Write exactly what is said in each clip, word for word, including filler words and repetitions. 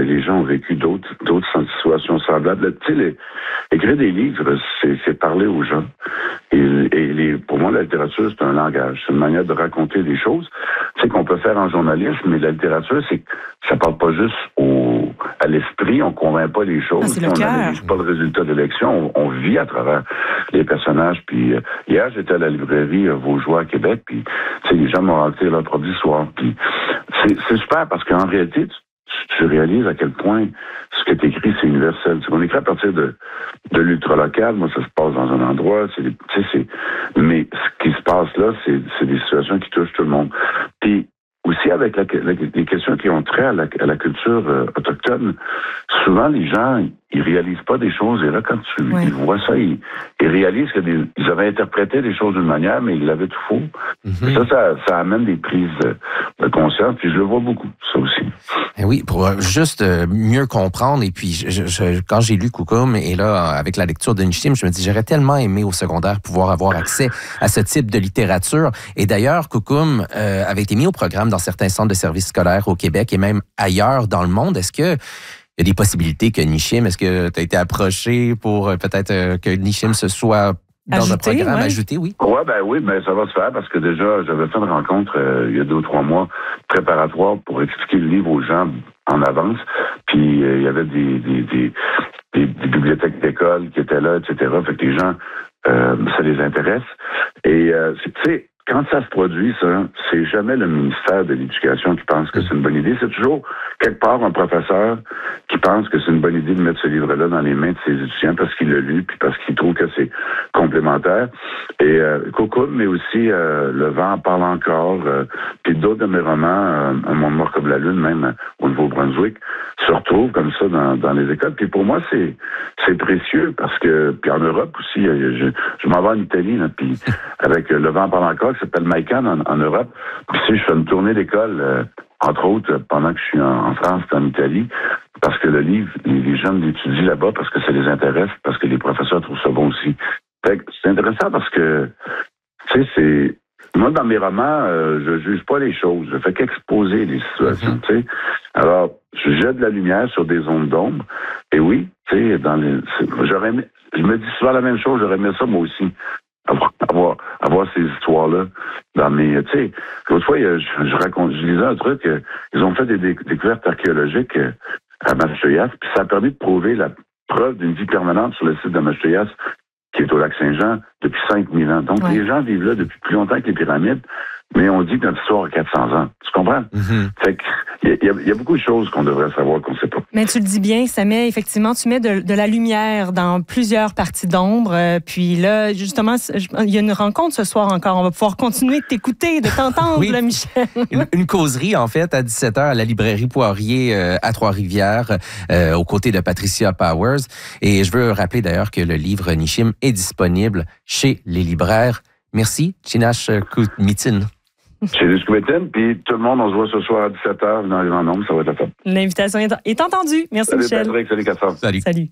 les gens ont vécu d'autres, d'autres situations semblables. Tu sais, les, écrire des livres, c'est, c'est parler aux gens. Et, et les, pour moi, la littérature, c'est un langage. C'est une manière de raconter des choses. Tu sais, qu'on peut faire en journalisme, mais la littérature, c'est ça parle pas juste au, à l'esprit, on convainc pas les choses. Ah, c'est le on cœur. n'analyse pas le résultat de l'élection, on, on vit à travers les personnages. Puis euh, hier, j'étais à la librairie euh, Vaugeois à Québec, puis tu sais, les gens m'ont raconté leur propre histoire. Puis c'est, c'est super parce qu'en réalité, tu, tu réalises à quel point ce que tu écris, c'est universel. C'est qu'on écrit à partir de, de l'ultra-local. Moi, ça se passe dans un endroit. C'est, tu sais, c'est, mais ce qui se passe là, c'est, c'est des situations qui touchent tout le monde. Puis aussi avec la, la, les questions qui ont trait à la, à la culture euh, autochtone, souvent les gens, ils réalisent pas des choses. Et là, quand tu ouais. ils voient ça, ils, ils réalisent qu'ils avaient interprété des choses d'une manière, mais ils l'avaient tout faux. Mm-hmm. Ça, ça, ça amène des prises de, de conscience. Puis je le vois beaucoup, ça aussi. Et oui, pour juste mieux comprendre. Et puis, je, je, quand j'ai lu Kukum, et là, avec la lecture de Nishim, je me dis, j'aurais tellement aimé au secondaire pouvoir avoir accès à ce type de littérature. Et d'ailleurs, Kukum euh, avait été mis au programme dans certains centres de services scolaires au Québec et même ailleurs dans le monde. Est-ce que il y a des possibilités que Nishim, est-ce que tu as été approché pour euh, peut-être euh, que Nishim se soit dans ajouté, un programme ouais. ajouté, oui? Oui, ben oui, mais ça va se faire parce que déjà, j'avais fait une rencontre euh, il y a deux ou trois mois préparatoire pour expliquer le livre aux gens en avance. Puis euh, il y avait des, des, des, des, des bibliothèques d'école qui étaient là, et cetera. Fait que les gens, euh, ça les intéresse. Et euh, tu sais, quand ça se produit, ça, c'est jamais le ministère de l'Éducation qui pense que c'est une bonne idée. C'est toujours quelque part un professeur qui pense que c'est une bonne idée de mettre ce livre-là dans les mains de ses étudiants parce qu'il l'a lu puis parce qu'il trouve que c'est complémentaire. Et euh, Kukum, mais aussi euh, Le vent en parle encore, euh, puis d'autres de mes romans, euh, Un monde mort comme la lune, même euh, au Nouveau-Brunswick, se retrouvent comme ça dans, dans les écoles. Puis pour moi, c'est c'est précieux parce que, puis en Europe aussi, je, je m'en vais en Italie, là, puis avec euh, Le vent en parle encore, qui s'appelle Maïkan en, en Europe. Puis tu sais, je fais une tournée d'école, euh, entre autres, pendant que je suis en, en France et en Italie, parce que le livre, les, les jeunes l'étudient là-bas parce que ça les intéresse, parce que les professeurs trouvent ça bon aussi. Fait que c'est intéressant parce que, tu sais, c'est... Moi, dans mes romans, euh, je juge pas les choses. Je fais qu'exposer les situations, mm-hmm. tu sais. Alors, je jette de la lumière sur des zones d'ombre. Et oui, tu sais, dans les... J'aurais aimé... Je me dis souvent la même chose, j'aurais aimé ça moi aussi. Avoir, avoir, avoir ces histoires-là dans mes... Tu sais, l'autre fois, je, je raconte... Je lisais un truc, euh, ils ont fait des dé- découvertes archéologiques euh, à Mastoyas, puis ça a permis de prouver la preuve d'une vie permanente sur le site de Mastoyas, qui est au lac Saint-Jean, depuis cinq mille ans. Donc, ouais. les gens vivent là depuis plus longtemps que les pyramides, mais on dit que notre histoire a quatre cents ans. Tu comprends? Mm-hmm. Fait que, il y, y, y a beaucoup de choses qu'on devrait savoir qu'on ne sait pas. Mais tu le dis bien, ça met, effectivement, tu mets de, de la lumière dans plusieurs parties d'ombre. Euh, puis là, justement, il y a une rencontre ce soir encore. On va pouvoir continuer de t'écouter, de t'entendre, oui. là, Michel. une, une causerie, en fait, à dix-sept heures à la librairie Poirier euh, à Trois-Rivières, euh, aux côtés de Patricia Powers. Et je veux rappeler d'ailleurs que le livre Nishim est disponible chez les libraires. Merci, Chinash Koutmitin. Chez les Scoumeten, puis tout le monde, on se voit ce soir à dix-sept heures dans les grands nombres, ça va être la fête. L'invitation est, est entendue. Merci, salut, Michel. Patrick, salut Cassandre. Salut. Salut.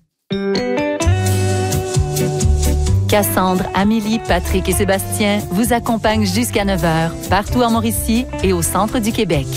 Cassandre, Amélie, Patrick et Sébastien vous accompagnent jusqu'à neuf heures, partout en Mauricie et au centre du Québec.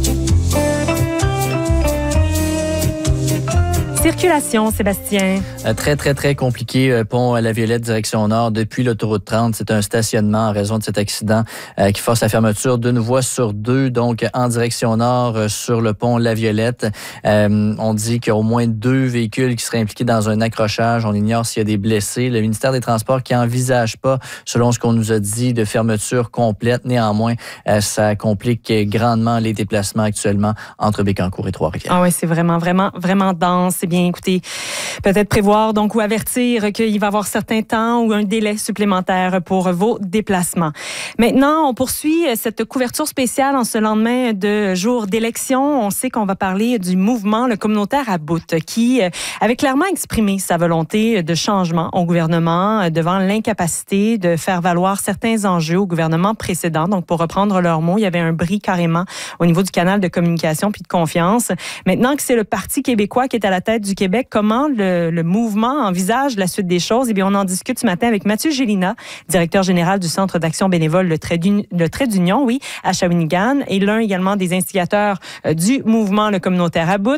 Circulation, Sébastien. Euh, très, très, très compliqué. Euh, pont à la Violette, direction nord, depuis l'autoroute trente. C'est un stationnement en raison de cet accident euh, qui force la fermeture d'une voie sur deux, donc en direction nord euh, sur le pont La Violette. Euh, on dit qu'il y a au moins deux véhicules qui seraient impliqués dans un accrochage. On ignore s'il y a des blessés. Le ministère des Transports qui n'envisage pas, selon ce qu'on nous a dit, de fermeture complète. Néanmoins, euh, ça complique grandement les déplacements actuellement entre Bécancour et Trois-Rivières. Ah oui, c'est vraiment, vraiment, vraiment dense. C'est bien, écoutez, peut-être prévoir donc ou avertir qu'il va y avoir certains temps ou un délai supplémentaire pour vos déplacements. Maintenant, on poursuit cette couverture spéciale en ce lendemain de jour d'élection. On sait qu'on va parler du mouvement le communautaire à bout qui avait clairement exprimé sa volonté de changement au gouvernement devant l'incapacité de faire valoir certains enjeux au gouvernement précédent. Donc, pour reprendre leurs mots, il y avait un bris carrément au niveau du canal de communication puis de confiance. Maintenant que c'est le Parti québécois qui est à la tête du Québec, comment le, le mouvement envisage la suite des choses? Eh bien, on en discute ce matin avec Mathieu Gélina, directeur général du Centre d'action bénévole Le Trait d'Union, oui, à Shawinigan, et l'un également des instigateurs du mouvement le communautaire à bout.